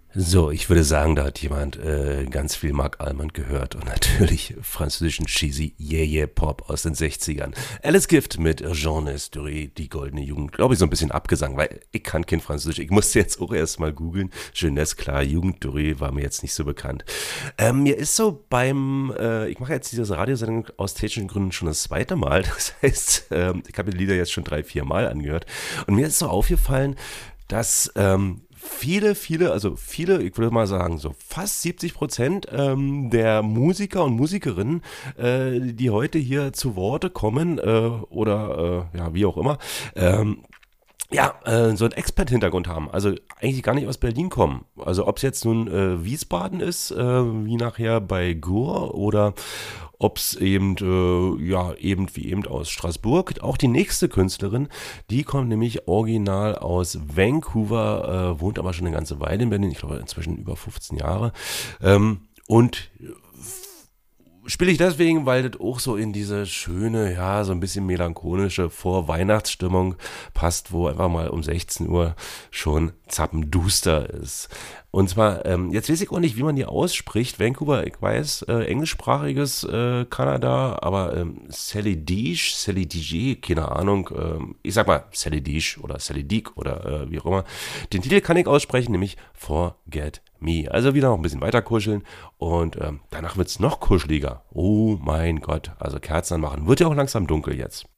So, ich würde sagen, da hat jemand ganz viel Marc Almond gehört und natürlich französischen Cheesy Yeah Yeah Pop aus den 60ern. Alice Gift mit Jeunesse Dorée, die goldene Jugend. Glaube ich so ein bisschen abgesang, weil ich kann kein Französisch. Ich musste jetzt auch erst mal googeln. Jeunesse, klar, Jugend Dorée war mir jetzt nicht so bekannt. Mir ist so ich mache jetzt diese Radiosendung aus technischen Gründen schon das zweite Mal. Das heißt, ich habe die Lieder jetzt schon 3, 4 Mal angehört. Und mir ist so aufgefallen, dass viele, ich würde mal sagen, so fast 70% der Musiker und Musikerinnen, die heute hier zu Worte kommen ja, wie auch immer, so einen Expat-Hintergrund haben. Also eigentlich gar nicht aus Berlin kommen. Also ob es jetzt nun Wiesbaden ist, wie nachher bei Gur, oder ob es eben aus Straßburg. Auch die nächste Künstlerin, die kommt nämlich original aus Vancouver, wohnt aber schon eine ganze Weile in Berlin, ich glaube inzwischen über 15 Jahre. Und spiele ich deswegen, weil das auch so in diese schöne, ja, so ein bisschen melancholische Vorweihnachtsstimmung passt, wo einfach mal um 16 Uhr schon zappenduster ist. Und zwar, jetzt weiß ich auch nicht, wie man die ausspricht. Vancouver, ich weiß, englischsprachiges Kanada, aber Sally Diege, keine Ahnung. Ich sag mal Sally Diege oder Sally Diek oder wie auch immer. Den Titel kann ich aussprechen, nämlich Forget Me. Also wieder noch ein bisschen weiter kuscheln und danach wird's noch kuscheliger. Oh mein Gott, also Kerzen anmachen. Wird ja auch langsam dunkel jetzt.